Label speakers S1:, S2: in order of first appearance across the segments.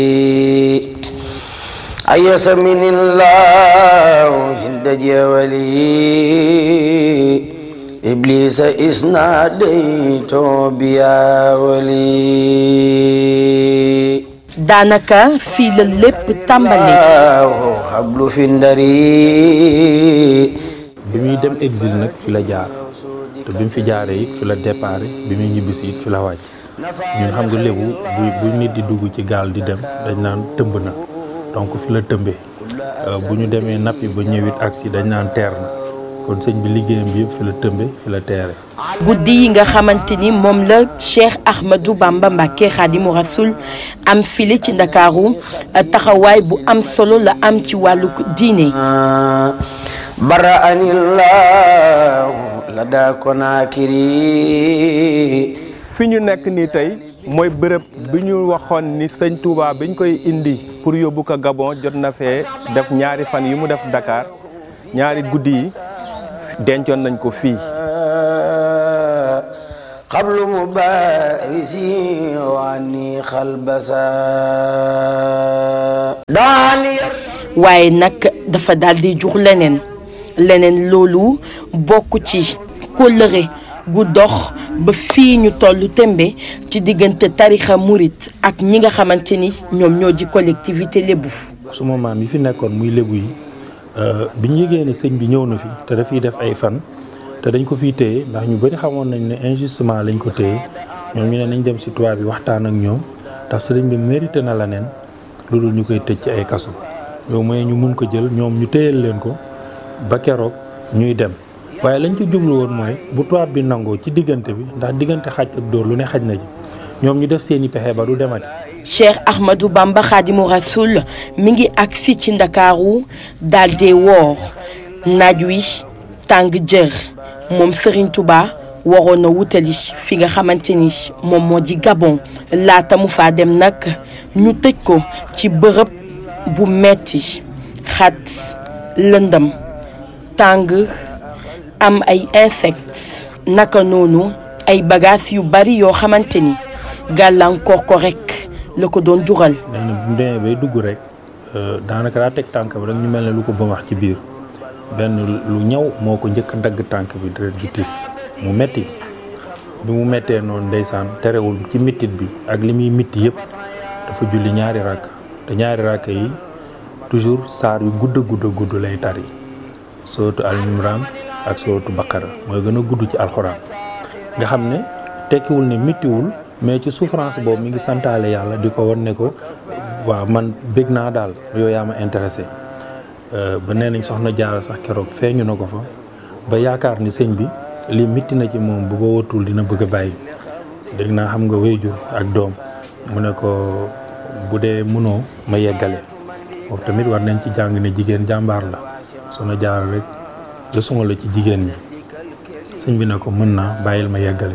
S1: أيسمن الله عند جولي إبليس إسناديت بيا ولي
S2: daanaka fii la lépp tàmbali.
S1: xablu fi ndari.
S3: bi muy dem exil nag fi la jaar te bi mu fi jaaree it fi la départ bi muy ñibbisi it fi la wàcc ñun xam nga lébu bu nit di dugg ci gaal di dem dañ naan tëmb na donc fi la tëmbee bu ñu demee nappi ba ñëwit agsi dañ naan teer na kon sëñ bi liggéeyam bi yëpp fi la tëmbe fi la teere.
S2: guddi yi nga xamante ni moom la Cheikh Ahmadou Bamba Mbacké Khadimou Rassoul am file ci Ndakaaru taxawaay bu am solo la am ci wàllu diine.
S1: bara anillahu la daa Konaakiri.
S4: fi ñu nekk nii tey mooy bërëb bi ñu waxoon ni sëñ Touba biñ koy indi pour yóbbu ko Gabon jot na fee def ñaari fan yi mu def Dakar ñaari guddi yi dencoon nañ ko fii.
S1: qablu mubarisi wani xalbasa.
S2: waaye nag dafa daal di jur leneen loolu bokk ci kóllëre gu dox ba fii ñu tollu tembe ci diggante tarixa murit ak ñi nga xamante ni ñoom ñoo di collectivité lébu.
S3: suma maam yi fi nekkoon muy lébu yi bi ñu yëgee ne sëñ bi ñëw na fi te dafiy def ay fan te dañ ko fiy téye ndax ñu bëri xamoon nañ ne injustement lañ ko téye ñoom ñu ne nañ dem si tubaab bi waxtaan ak ñoom ndax sëriñ bi mérité na la neen lu dul ñu koy tëj ci ay kaso yow mooy ñu mun ko jël ñoom ñu téyal leen ko ba keroog ñuy dem waaye lañ ci jublu woon mooy bu tubaab bi nangoo ci diggante bi ndax diggante xaj ak dóor lu ne xaj na ji ñoom ñu def seeni pexe ba du demati.
S2: Cheikh Ahmadou Bamba Khadimou Rassoul mi ngi agsi ci Ndakaaru daal dee woor naaj wi tàng jër moom Serigne Touba waroon na wutali fi nga xamante ni moom moo di Gabon laata mu faa dem nag ñu tëj ko ci bërëb bu metti xat lëndëm tàng am ay insectes naka noonu ay bagages yu bari yoo xamante ni gàllankoor ko rek la ko doon jural.
S3: nee na bu mu demee bay dugg rek daanaka daa teg tànk bi rek ñu mel ne lu ko ba wax ci biir benn lu ñaw moo ko njëkk a dagg tànk bi deret gi tis mu metti bi mu mettee noonu ndeysaan terewul ci mittit bi ak li muy mitti yëpp dafa julli ñaari rakk te ñaari rakk yi toujours saar yu gudd lay tari sootu Al-Imran ak sootu Baqara mooy gën a gudd ci alxuraan nga xam ne tekkiwul ne mittiwul mais ci souffrance boobu mi ngi santaale yàlla di ko wan ne ko waaw man bég naa daal yow yaa ma intéressé ba nee nañ soxna Jaara sax keroog feeñu na ko fa ba yaakaar ni sëñ bi lii mitti na ci moom bu ba watul dina bëgg a bàyyi dégg naa xam nga wéyjur ak doom mu ne ko bu dee mënoo ma yeggale foofu tamit war nañ ci jàng ne jigéen jàmbaar la soxna Jaara rek leçon la ci jigéen ñi sëñ bi ne ko mën naa bàyyil ma yeggale.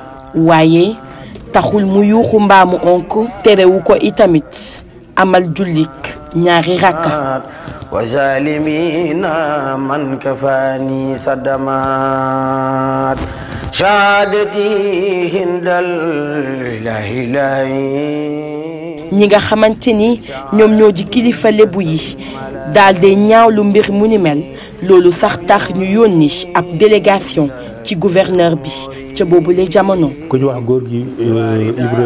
S2: waaye taxul mu yuuxu mbaamu onk terewu ko itamit amal jullik ñaari rakka.
S1: wa zalimina man kafani sadamat shahadati hindal ilahi.
S2: ñi nga xamante ni ñoom ñoo di kilifa lébu yi daal de ñaawlu mbir mu ni mel loolu sax tax ñu yónni ab délégation ci gouverneur bi ca boobule jamono.
S3: ku ñu wax góor gi Ibra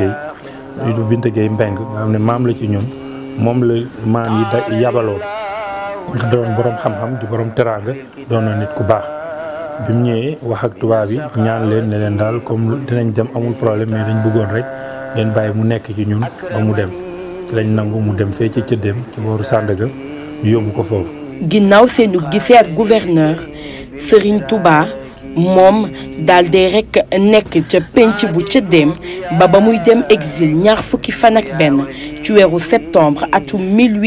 S3: Binta Gueye Mbeng nga xam ne maam la ci ñun moom la maam yi yabaloo nga doon borom xam-xam di borom teraanga doon na nit ku baax bi mu ñëwee wax ak tubaab yi ñaan leen ne leen daal comme dinañ dem amul problème mais dañ bëggoon rek ngeen bàyyi mu nekk ci ñun ba mu dem ci lañ nangu mu dem fee ci cëddeem ci booru Sandaga ñu yóbbu ko foofu.
S2: ginnaaw seenu gisee ak gouverneur Serigne Touba moom daal de rek nekk ca penc bu cëddeem ba muy dem exil ñaar fukki fan ak benn ci weeru septembre atum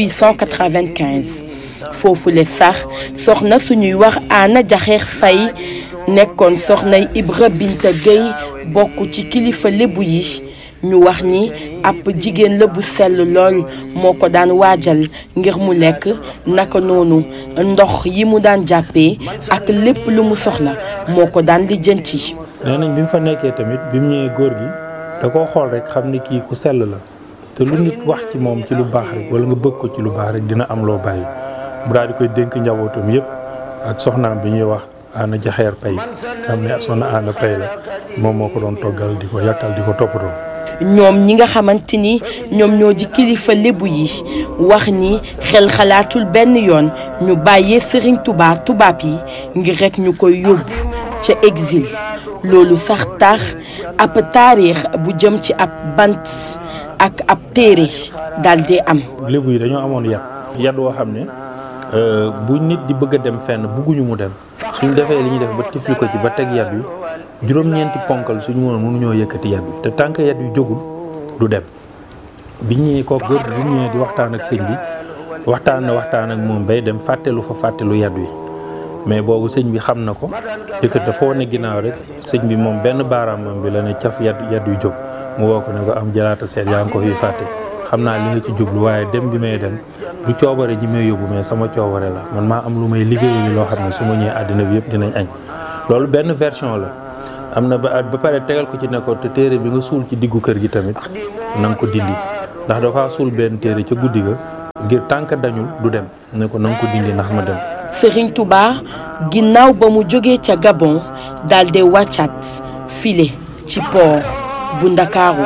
S2: 1895 foofu le sax soxna suñuy wax Anna Jaxeer Fay nekkoon soxnay Ibra Binta Gueye bokk ci kilifa lébu yi ñu wax ni ab jigéen la bu sell lool moo ko daan waajal ngir mu lekk naka noonu ndox yi mu daan jàppee ak lépp lu mu soxla moo ko daan lijjanti.
S3: nee nañ bi mu fa nekkee tamit bi mu ñëwee góor gi da koo xool rek xam ni kii ku sell la te lu nit wax ci moom ci lu baax rek wala nga bëgg ko ci lu baax rek dina am loo bàyyi mu daal di koy dénk njabootam yëpp ak soxnaam bi ñuy wax Anna Jaxeer Pay xam ne soxna Anna Pay la moom moo ko doon toggal di ko yàkkal di ko toppatoo.
S2: ñoom ñi nga xamante ni ñoom ñoo di kilifa lébu yi wax ni xel xalaatul benn yoon ñu bàyyee Serigne Touba tubaab yi ngir rek ñu koy yóbbu ca exil loolu sax tax ab taarix bu jëm ci ab bant ak ab téere daal di am.
S3: lébu yi dañoo amoon yat woo xam ne bu nit di bëgg a dem fenn bugguñu mu dem suñ defee li ñuy def ba tifli ko ci ba teg yat wi juróom-ñeenti ponkal suñu mënuñoo yëkkati yat wi te tànk yat wi jógul du dem bi ñëwee ko góor bi bu ñëwee di waxtaan ak sëñ bi waxtaan ak moom bay dem fàttelu yat wi mais boobu sëñ bi xam na ko yëkkat dafa wane ginnaaw rek sëñ bi moom benn baaraamam bi la ne caf yat wi jóg mu woo ko ne ko am jalaata seet yaa ngi ko fi fàtte xam naa li nga ci jublu waaye dem bi may dem du coobare ji may yóbbu mais sama coobare la man maa am lu may liggéeyu loo xam ne su ma ñëwee àddina bi yëpp dinañ añ loolu benn version la am na ba pare tegal ko ci ne ko te téere bi nga suul ci diggu kër gi tamit na nga ko dindi ndax dafa suul benn téere ca guddi ga ngir tànk dañul du dem ne ko na nga ko dindi ndax ma dem.
S2: Serigne Touba ginnaaw ba mu jógee ca Gabon daal di wàccaat file ci port bu Ndakaaru